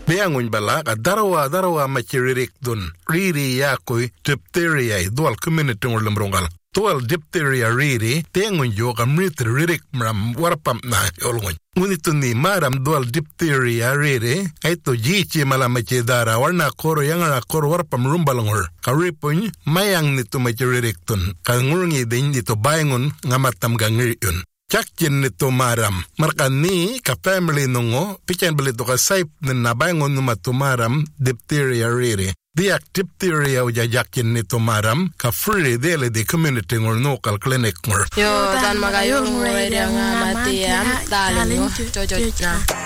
Beangun bala ka darawa machiririk dun. Riri yakoy diphtheria dual community ngurlumrungal. Dual diphtheria riri tengun yo ka ririk mram warpam na yolngun. Ngunito ni maram dual diphtheria riri ay to jichi malamachi dara warna koro yang na koro warpam rumbalangur. Karipun mayang nito machiririk dun. Kangurngi din nito bayangun ngamatam gangiriyun. Chakkin nito maram. Markani ka family nungo, pichen balito ka saip na bayangon numatumaram diphtheria riri. Diak diphtheria uja jakkin nito maram ka free dele di community ngor local clinic ngor. Yo, dan magayong radio nga matiyam, daling mo, jojo na.